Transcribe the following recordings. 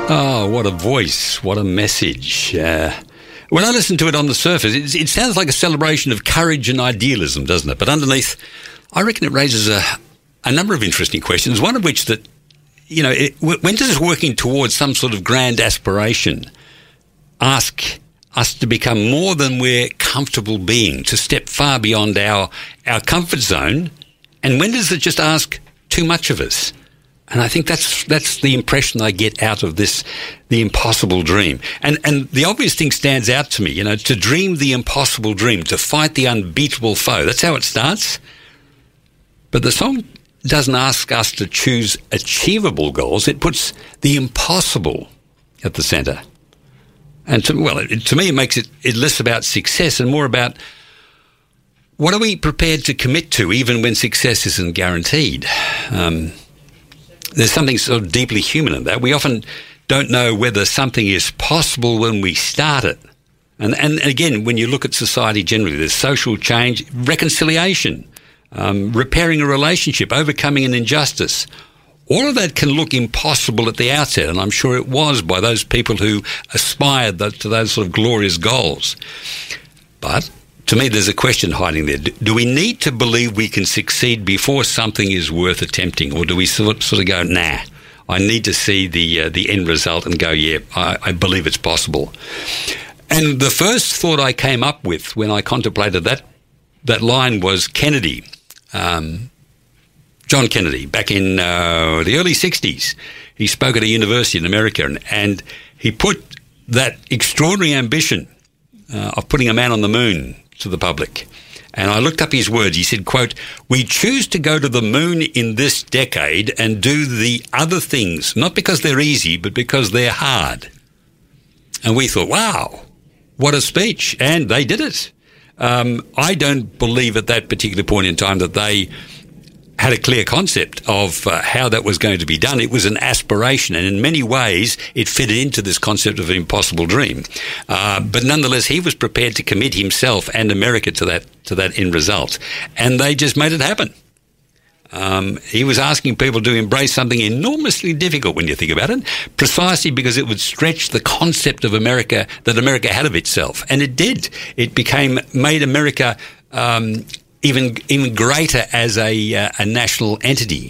Oh, what a voice. What a message. When I listen to it on the surface, it sounds like a celebration of courage and idealism, doesn't it? But underneath, I reckon it raises a number of interesting questions, one of which that, you know, when does working towards some sort of grand aspiration ask us to become more than we're comfortable being, to step far beyond our comfort zone? And when does it just ask too much of us? And I think that's the impression I get out of this, the impossible dream. And the obvious thing stands out to me, you know, to dream the impossible dream, to fight the unbeatable foe. That's how it starts. But the song doesn't ask us to choose achievable goals. It puts the impossible at the centre. And to me, it makes it less about success and more about what are we prepared to commit to, even when success isn't guaranteed. There's something sort of deeply human in that. We often don't know whether something is possible when we start it. And again, when you look at society generally, there's social change, reconciliation, repairing a relationship, overcoming an injustice. All of that can look impossible at the outset, and I'm sure it was by those people who aspired to those sort of glorious goals. But to me, there's a question hiding there. Do we need to believe we can succeed before something is worth attempting? Or do we sort of go, nah, I need to see the end result and go, yeah, I believe it's possible. And the first thought I came up with when I contemplated that line was Kennedy, John Kennedy, back in the early 60s. He spoke at a university in America, and he put that extraordinary ambition of putting a man on the moon to the public. And I looked up his words. He said, quote, "We choose to go to the moon in this decade and do the other things, not because they're easy, but because they're hard." And we thought, wow, what a speech. And they did it. I don't believe at that particular point in time that they had a clear concept of how that was going to be done. It was an aspiration, and in many ways it fitted into this concept of an impossible dream. But nonetheless, he was prepared to commit himself and America to that end result, and they just made it happen. He was asking people to embrace something enormously difficult when you think about it, precisely because it would stretch the concept of America that America had of itself, and it did. It made America even greater as a national entity,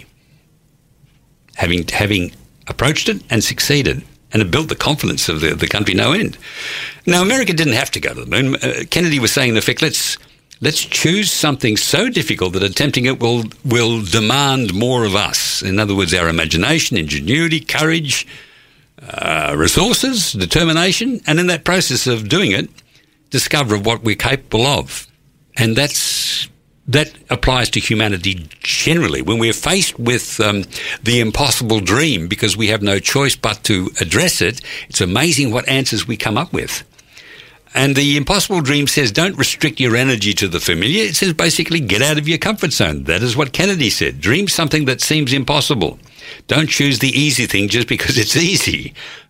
having approached it and succeeded, and it built the confidence of the country no end. Now, America didn't have to go to the moon. Kennedy was saying, in effect, let's choose something so difficult that attempting it will demand more of us. In other words, our imagination, ingenuity, courage, resources, determination, and in that process of doing it, discover what we're capable of. And that applies to humanity generally. When we're faced with the impossible dream, because we have no choice but to address it, it's amazing what answers we come up with. And the impossible dream says, don't restrict your energy to the familiar. It says basically, get out of your comfort zone. That is what Kennedy said. Dream something that seems impossible. Don't choose the easy thing just because it's easy.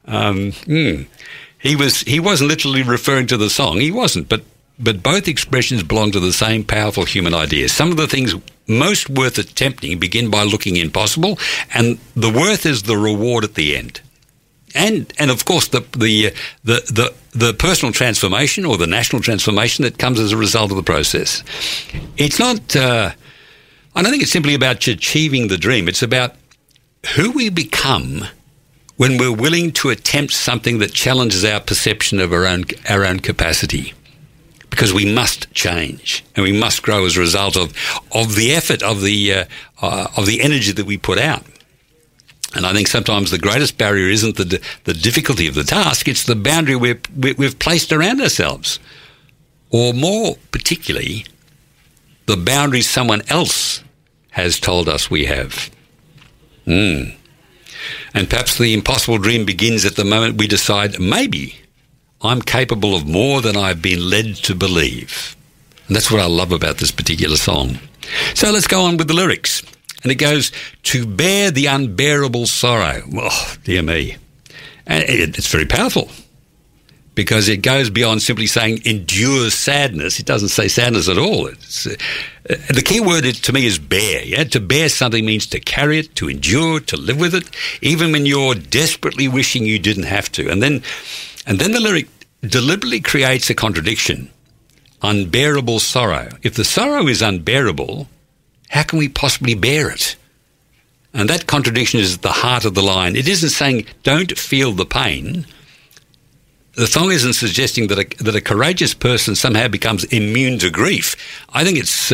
He wasn't literally referring to the song. He wasn't, but both expressions belong to the same powerful human idea. Some of the things most worth attempting begin by looking impossible, and the worth is the reward at the end. And of course the personal transformation or the national transformation that comes as a result of the process. It's not. I don't think it's simply about achieving the dream. It's about who we become when we're willing to attempt something that challenges our perception of our own capacity. Because we must change and we must grow as a result of the effort, of the energy that we put out. And I think sometimes the greatest barrier isn't the difficulty of the task; it's the boundary we've placed around ourselves, or more particularly, the boundaries someone else has told us we have. And perhaps the impossible dream begins at the moment we decide maybe I'm capable of more than I've been led to believe. And that's what I love about this particular song. So let's go on with the lyrics. And it goes, to bear the unbearable sorrow. Oh, dear me. And it's very powerful. because it goes beyond simply saying endure sadness. It doesn't say sadness at all. It's, the key word to me is bear. Yeah? To bear something means to carry it, to endure, to live with it, even when you're desperately wishing you didn't have to. And then the lyric deliberately creates a contradiction. Unbearable sorrow. If the sorrow is unbearable, how can we possibly bear it? And that contradiction is at the heart of the line. It isn't saying don't feel the pain. The song isn't suggesting that a courageous person somehow becomes immune to grief. I think it's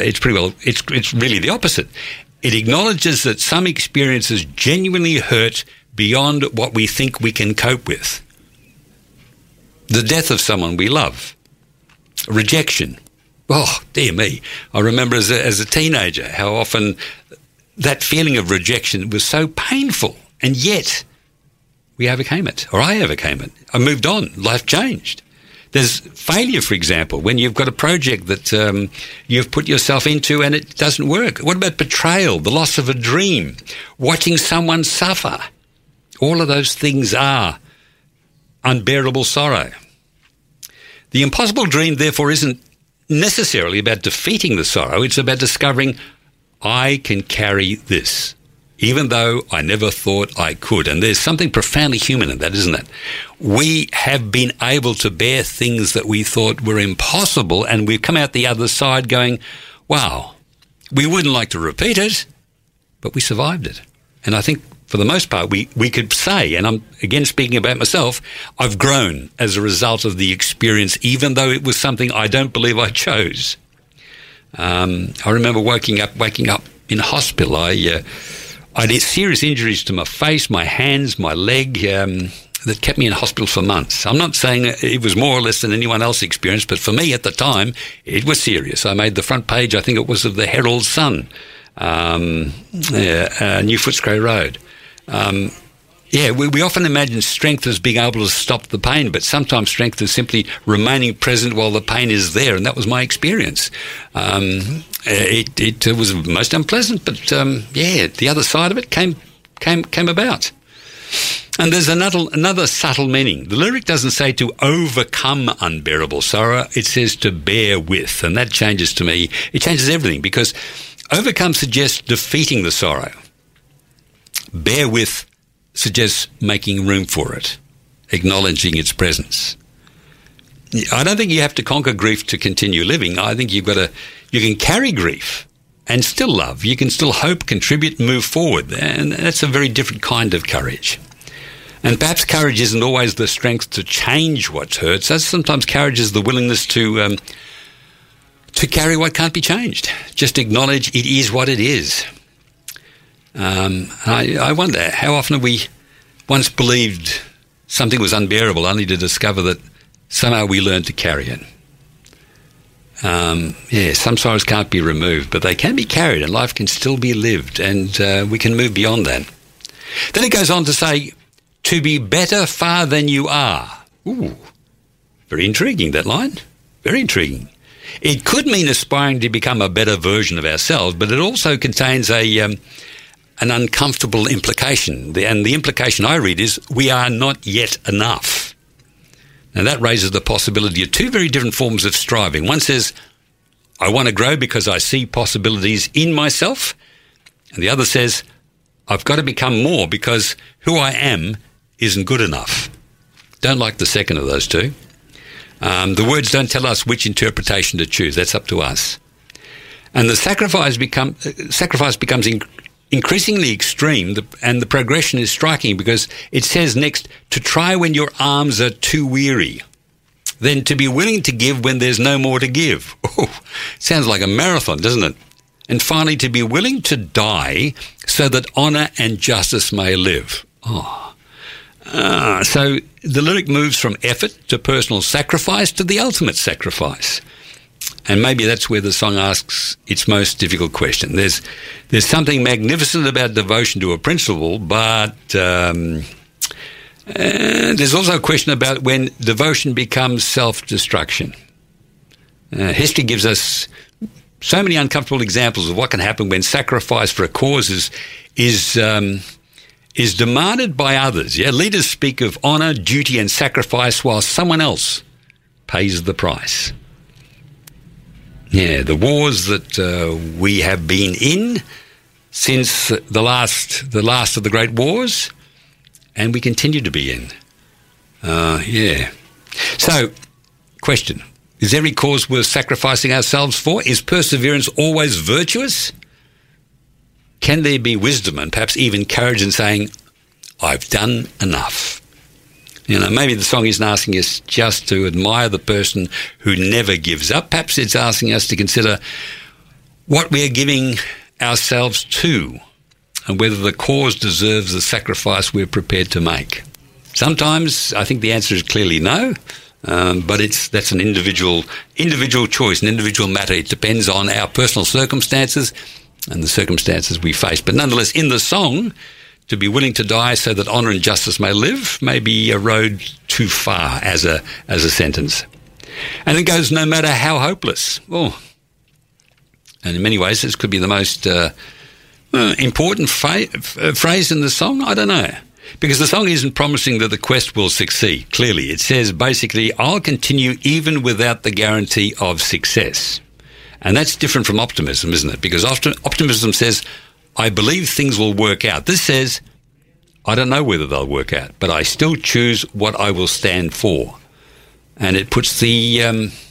really the opposite. It acknowledges that some experiences genuinely hurt beyond what we think we can cope with. The death of someone we love, rejection. Oh, dear me! I remember as a teenager how often that feeling of rejection was so painful, and yet we overcame it, or I overcame it. I moved on. Life changed. There's failure, for example, when you've got a project that you've put yourself into and it doesn't work. What about betrayal, the loss of a dream, watching someone suffer? All of those things are unbearable sorrow. The impossible dream, therefore, isn't necessarily about defeating the sorrow. It's about discovering I can carry this, even though I never thought I could. And there's something profoundly human in that, isn't it? We have been able to bear things that we thought were impossible, and we've come out the other side going, wow, we wouldn't like to repeat it, but we survived it. And I think for the most part, we could say, and I'm again speaking about myself, I've grown as a result of the experience, even though it was something I don't believe I chose. I remember waking up in hospital. I had serious injuries to my face, my hands, my leg, that kept me in hospital for months. I'm not saying it was more or less than anyone else experienced, but for me at the time, it was serious. I made the front page, I think it was of the Herald Sun, New Footscray Road. We often imagine strength as being able to stop the pain, but sometimes strength is simply remaining present while the pain is there, and that was my experience. It was most unpleasant, but the other side of it came about. And there's another subtle meaning. The lyric doesn't say to overcome unbearable sorrow, it says to bear with, and that changes to me. It changes everything, because overcome suggests defeating the sorrow. Bear with suggests making room for it, acknowledging its presence. I don't think you have to conquer grief to continue living. I think you can carry grief and still love. You can still hope, contribute, move forward. And that's a very different kind of courage. And perhaps courage isn't always the strength to change what hurts. Sometimes courage is the willingness to carry what can't be changed. Just acknowledge it is what it is. I wonder how often we once believed something was unbearable only to discover that somehow we learned to carry it. Some sorrows can't be removed, but they can be carried and life can still be lived, and we can move beyond that. Then it goes on to say, to be better far than you are. Ooh, very intriguing, that line. Very intriguing. It could mean aspiring to become a better version of ourselves, but it also contains an uncomfortable implication. And the implication I read is, we are not yet enough. Now that raises the possibility of two very different forms of striving. One says, I want to grow because I see possibilities in myself. And the other says, I've got to become more because who I am isn't good enough. Don't like the second of those two. The words don't tell us which interpretation to choose. That's up to us. And the sacrifice becomes increasingly extreme, and the progression is striking because it says next, to try when your arms are too weary, then to be willing to give when there's no more to give. Oh, sounds like a marathon, doesn't it? And finally, to be willing to die so that honour and justice may live. So the lyric moves from effort to personal sacrifice to the ultimate sacrifice. And maybe that's where the song asks its most difficult question. There's something magnificent about devotion to a principle, but there's also a question about when devotion becomes self-destruction. History gives us so many uncomfortable examples of what can happen when sacrifice for a cause is is demanded by others. Yeah, leaders speak of honour, duty and sacrifice while someone else pays the price. Yeah, the wars that we have been in since the last of the great wars, and we continue to be in. Yeah. So, question. Is every cause worth sacrificing ourselves for? Is perseverance always virtuous? Can there be wisdom and perhaps even courage in saying, I've done enough? You know, maybe the song isn't asking us just to admire the person who never gives up. Perhaps it's asking us to consider what we are giving ourselves to and whether the cause deserves the sacrifice we're prepared to make. Sometimes I think the answer is clearly no. But that's an individual choice, an individual matter. It depends on our personal circumstances and the circumstances we face. But nonetheless, in the song, to be willing to die so that honour and justice may live may be a road too far as a sentence. And it goes, no matter how hopeless. Oh. And in many ways, this could be the most important phrase in the song. I don't know. Because the song isn't promising that the quest will succeed, clearly. It says, basically, I'll continue even without the guarantee of success. And that's different from optimism, isn't it? Because optimism says, I believe things will work out. This says, I don't know whether they'll work out, but I still choose what I will stand for. And it puts the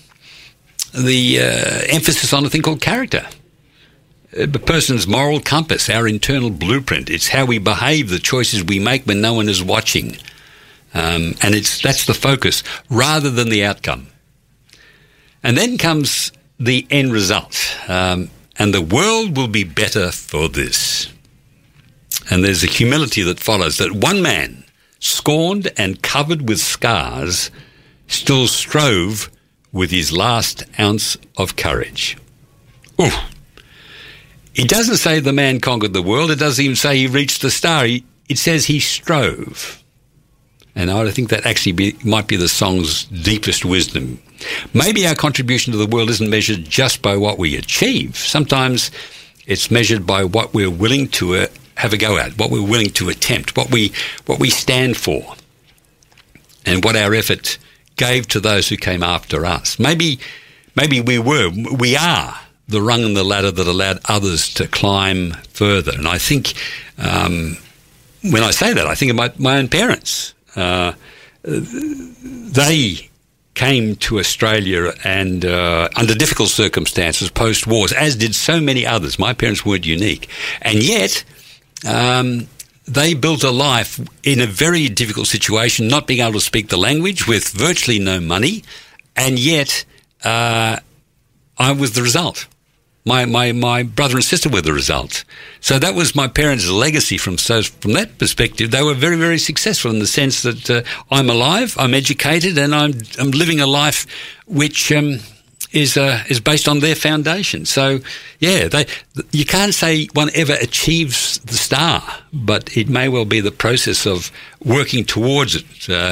emphasis on a thing called character. A person's moral compass, our internal blueprint. It's how we behave, the choices we make when no one is watching. And that's the focus, rather than the outcome. And then comes the end result. And the world will be better for this. And there's a humility that follows, that one man, scorned and covered with scars, still strove with his last ounce of courage. Ooh. It doesn't say the man conquered the world. It doesn't even say he reached the star. It says he strove. And I think that actually might be the song's deepest wisdom. Maybe our contribution to the world isn't measured just by what we achieve. Sometimes it's measured by what we're willing to have a go at, what we're willing to attempt, what we stand for, and what our effort gave to those who came after us. Maybe we are the rung in the ladder that allowed others to climb further. And I think when I say that, I think of my own parents. They came to Australia and under difficult circumstances, post-wars, as did so many others. My parents weren't unique. And yet they built a life in a very difficult situation, not being able to speak the language, with virtually no money, and yet I was the result. My brother and sister were the result. So that was my parents' legacy from that perspective. They were very, very successful in the sense that I'm alive, I'm educated, and I'm living a life which is based on their foundation. So, yeah, you can't say one ever achieves the star, but it may well be the process of working towards it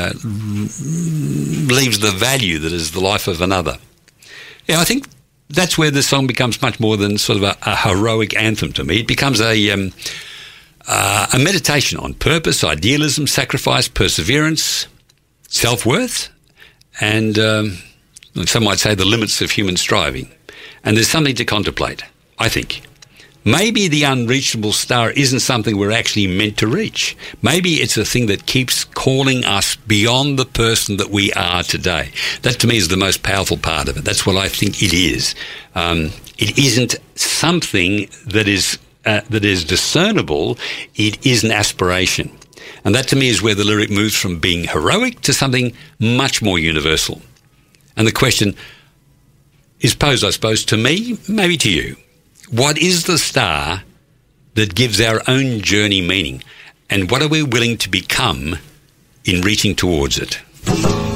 leaves the value that is the life of another. Yeah, I think that's where this song becomes much more than sort of a heroic anthem to me. It becomes a meditation on purpose, idealism, sacrifice, perseverance, self-worth, and some might say the limits of human striving. And there's something to contemplate, I think. Maybe the unreachable star isn't something we're actually meant to reach. Maybe it's a thing that keeps calling us beyond the person that we are today. That, to me, is the most powerful part of it. That's what I think it is. It isn't something that is discernible. It is an aspiration. And that, to me, is where the lyric moves from being heroic to something much more universal. And the question is posed, I suppose, to me, maybe to you. What is the star that gives our own journey meaning? And what are we willing to become in reaching towards it?